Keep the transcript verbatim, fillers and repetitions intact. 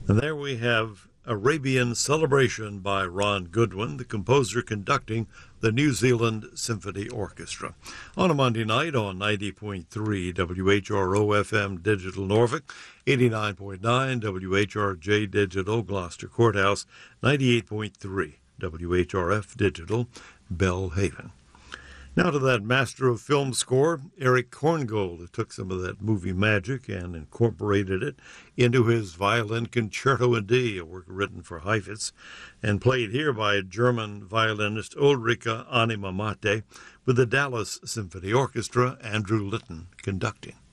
And there we have Arabian Celebration by Ron Goodwin, the composer conducting the New Zealand Symphony Orchestra. On a Monday night on ninety point three W H R O F M Digital Norfolk, eighty-nine point nine W H R J Digital Gloucester Courthouse, ninety-eight point three W H R F Digital Belhaven. Now to that master of film score, Eric Korngold, who took some of that movie magic and incorporated it into his Violin Concerto in D, a work written for Heifetz, and played here by German violinist Ulrike Animamate with the Dallas Symphony Orchestra, Andrew Litton conducting.